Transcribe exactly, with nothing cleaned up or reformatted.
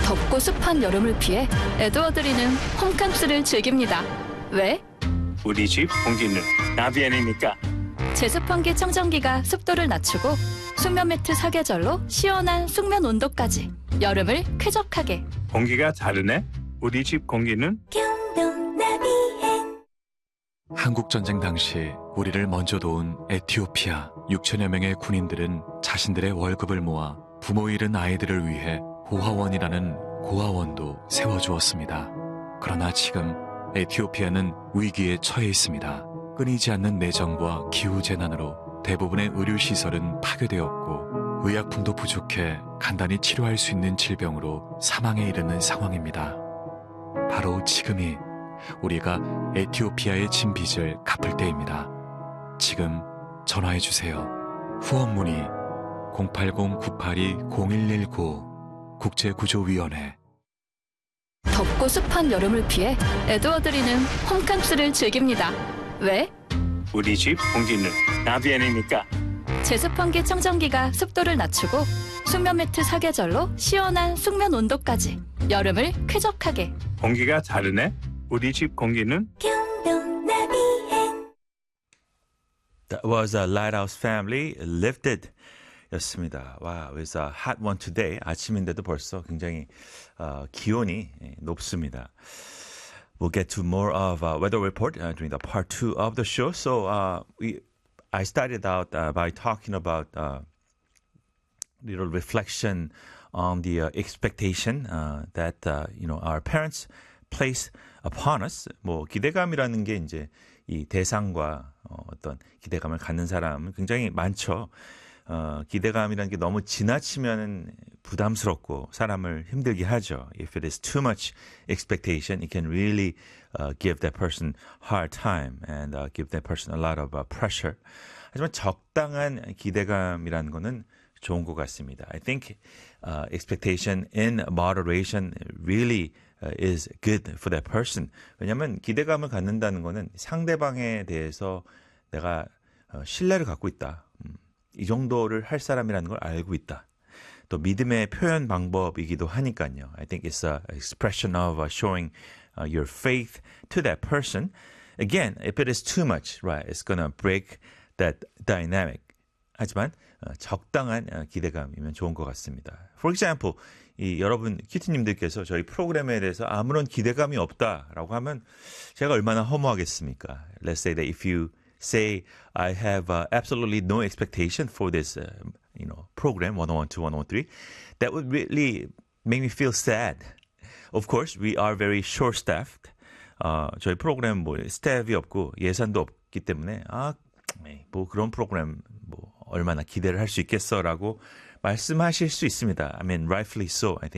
덥고 습한 여름을 피해 에드워드리는 홈캠프를 즐깁니다. 왜? 우리 집 공기는 나비엔이니까. 제습환기 청정기가 습도를 낮추고 숙면 매트 사계절로 시원한 숙면 온도까지 여름을 쾌적하게. 공기가 다르네. 우리 집 공기는 한국전쟁 당시 우리를 먼저 도운 에티오피아 육천여 명의 군인들은 자신들의 월급을 모아 부모 잃은 아이들을 위해 고아원이라는 고아원도 세워주었습니다. 그러나 지금 에티오피아는 위기에 처해 있습니다. 끊이지 않는 내정과 기후재난으로 대부분의 의료시설은 파괴되었고 의약품도 부족해 간단히 치료할 수 있는 질병으로 사망에 이르는 상황입니다. 바로 지금이 우리가 에티오피아의 진 빚을 갚을 때입니다. 지금 전화해주세요. 후원 문의 공팔공 구팔이 공일일구 국제구조위원회. 덥고 습한 여름을 피해 에드워드리는 홈캠프를 즐깁니다. 왜? 우리 집 공기는 나비엔이니까. 제습환기 청정기가 습도를 낮추고 숙면 매트 사계절로 시원한 숙면 온도까지 여름을 쾌적하게. 공기가 다르네. 우리 집 공기는 That was a Lighthouse Family Lifted 였습니다. Wow, it's a hot one today. 아침인데도 벌써 굉장히 uh, 기온이 높습니다. We'll get to more of uh, weather report uh, during the part two of the show. So uh, we, I started out uh, by talking about uh, little reflection on the uh, expectation uh, that uh, you know our parents place upon us. 뭐 기대감이라는 게 이제 이 대상과 어, 어떤 기대감을 갖는 사람은 굉장히 많죠. 어, 기대감이라는 게 너무 지나치면 부담스럽고 사람을 힘들게 하죠. If it is too much expectation, it can really uh, give that person hard time and uh, give that person a lot of uh, pressure. 하지만 적당한 기대감이라는 거는 좋은 것 같습니다. I think uh, expectation in moderation really uh, is good for that person. 왜냐하면 기대감을 갖는다는 거는 상대방에 대해서 내가 어, 신뢰를 갖고 있다. 음, 이 정도를 할 사람이라는 걸 알고 있다. 또 믿음의 표현 방법이기도 하니까요. I think it's an expression of uh, showing uh, your faith to that person. Again, if it is too much, right, it's gonna break that dynamic. 하지만 어, 적당한 어, 기대감이면 좋은 것 같습니다. For example, 이 여러분 큐티님들께서 저희 프로그램에 대해서 아무런 기대감이 없다라고 하면 제가 얼마나 허무하겠습니까? Let's say that if you say I have uh, absolutely no expectation for this, uh, you know, program one oh one to one oh three, that would really make me feel sad. Of course, we are very short-staffed. 어, 저희 프로그램 뭐 스텝이 없고 예산도 없기 때문에 아, 뭐 그런 프로그램 뭐 얼마나 기대를 할 수 있겠어라고 말씀하실 수 있습니다. I mean, rightfully so, I think.